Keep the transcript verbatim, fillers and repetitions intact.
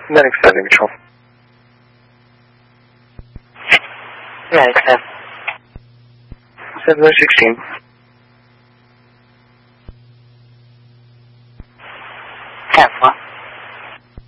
Medic seven, control. Medic seven. seven oh sixteen. Cap one.